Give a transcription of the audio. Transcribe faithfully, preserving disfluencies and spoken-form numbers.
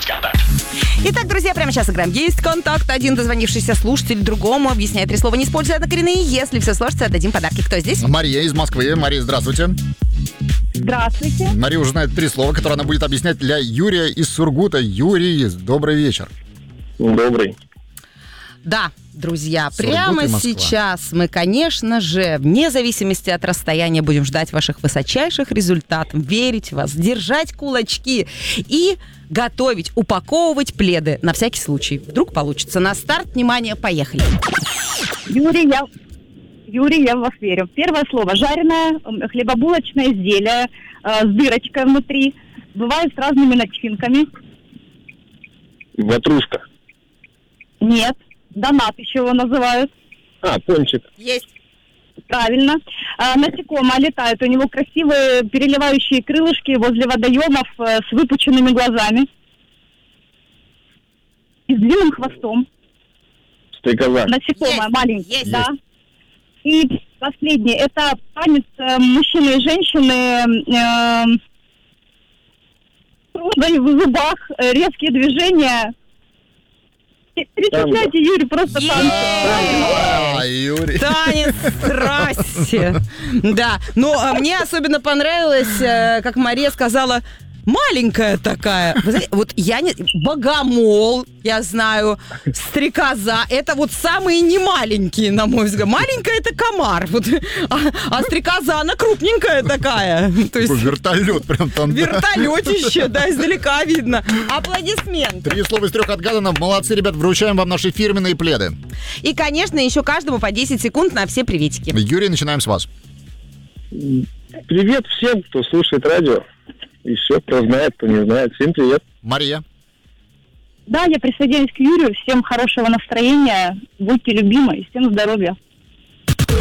Есть контакт. Итак, друзья, прямо сейчас играем. Есть контакт. Один дозвонившийся слушатель другому объясняет три слова, не используя однокоренные. Если все сложится, отдадим подарки. Кто здесь? Мария из Москвы. Мария, здравствуйте. Здравствуйте. Мария уже знает три слова, которые она будет объяснять для Юрия из Сургута. Юрий, добрый вечер. Добрый. Да, друзья, Сургут прямо и Москва. сейчас мы, конечно же, вне зависимости от расстояния, будем ждать ваших высочайших результатов, верить в вас, держать кулачки и готовить, упаковывать пледы на всякий случай. Вдруг получится. На старт, внимание, поехали. Юрий, я, Юрий, я в вас верю. Первое слово. Жареное м, хлебобулочное изделие э, с дырочкой внутри. Бывает с разными начинками. Ватрушка. Нет. Донат еще его называют. А, пончик. Есть. Правильно. А, насекомое летает. У него красивые переливающие крылышки возле водоемов э, с выпученными глазами. И с длинным хвостом. Стрекоза. Насекомое Есть, маленькое. есть. Да. И последнее. Это танец э, мужчины и женщины. Э, трудно в зубах, э, резкие движения. Перечисляйте, Юрий, просто Есть. танцы. А, Юрий. Танец страсти. Да, но а, мне особенно понравилось, э, как Мария сказала, маленькая такая. Вы знаете, вот я не... Богомол, я знаю, стрекоза. Это вот самые немаленькие, на мой взгляд. Маленькая — это комар. Вот, а, а стрекоза, она крупненькая такая. То есть Такой вертолет прям там. да. вертолетище, да, издалека видно. Аплодисменты. Три слова из трех отгадано. Молодцы, ребят, вручаем вам наши фирменные пледы. И, конечно, еще каждому по десять секунд на все приветики. Юрий, начинаем с вас. Привет всем, кто слушает радио. И все, кто знает, кто не знает. Всем привет. Мария. Да, я присоединяюсь к Юрию. Всем хорошего настроения, будьте любимы и всем здоровья.